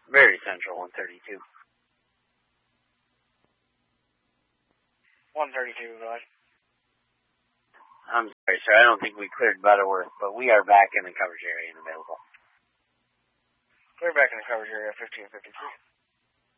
Very central, 132. 132, go ahead. I'm sorry, sir. I don't think we cleared Butterworth, but we are back in the coverage area and available. We're back in the coverage area, 1553.